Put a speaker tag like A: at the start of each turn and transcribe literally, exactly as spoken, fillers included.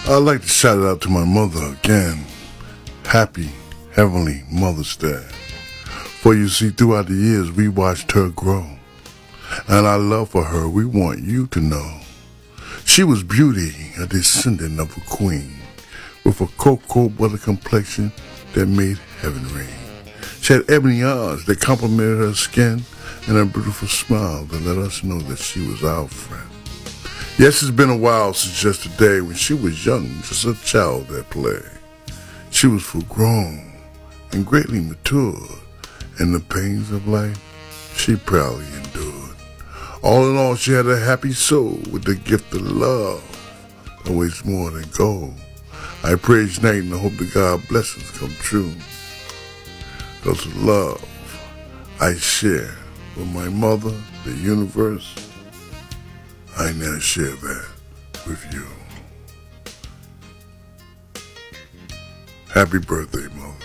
A: I'd like to shout it out to my mother again. Happy Heavenly Mother's Day. For you see, throughout the years we watched her grow. And our love for her, we want you to know. She was beauty, a descendant of a queen, with a cocoa butter complexion that made heaven ring. She had ebony eyes that complimented her skin and a beautiful smile that let us know that she was our friend. Yes, it's been a while since yesterday when she was young, just a child at play. She was full grown and greatly matured, and the pains of life she proudly endured. All in all, she had a happy soul with the gift of love that weighs more than gold. I praise night and I hope that God's blessings come true. Because of love I share with my mother, the universe, I now share that with you. Happy birthday, Mother.